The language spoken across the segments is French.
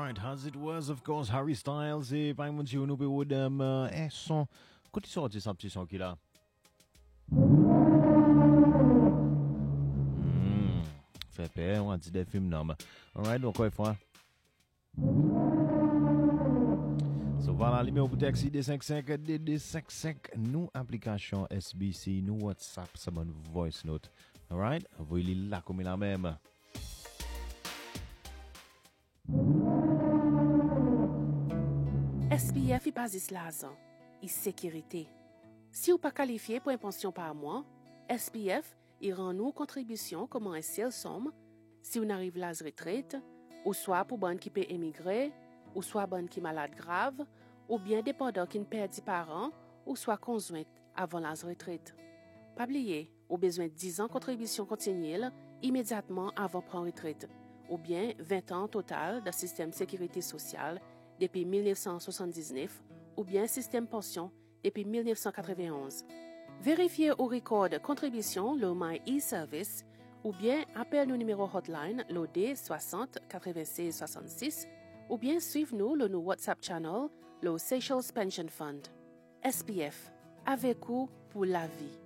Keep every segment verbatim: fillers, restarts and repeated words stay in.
right, as it was, of course, Harry Styles et pas mon Dieu, nous peut dem eh son quand il sorti ça petit son qui là. Hmm, fait peur, on dit des films non. All right, donc quoi fois. So voilà, numéro pour taxi D cinquante-cinq D D cinquante-cinq, nous application S B C, nous WhatsApp, ça bonne voice note. All right, vous il là comme la même. S P F est basé sur l'argent et sécurité. Si vous pas qualifié pour une pension par mois, S P F il rend nous contribution comme un seul somme si on arrive à la retraite, ou soit pour bonne qui peut émigrer, ou soit bonne qui malade grave, ou bien dépendant qui ne perd des parents, ou soit conjointe avant la retraite. Pas oublier, au besoin de dix ans contribution continue immédiatement avant prendre retraite, ou bien vingt ans total de système de sécurité sociale depuis mille neuf cent soixante-dix-neuf ou bien système pension depuis mille neuf cent quatre-vingt-onze. Vérifiez au record de contribution le My e-Service ou bien appelle le numéro hotline l'O D soixante quatre-vingt-seize soixante-six ou bien suivez-nous le WhatsApp channel le Seychelles Pension Fund. S P F, avec vous pour la vie.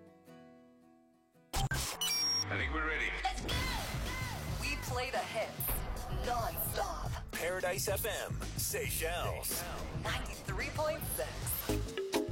I think we're ready. Let's go! We play the hits non-stop. Paradise F M, Seychelles. ninety-three point six.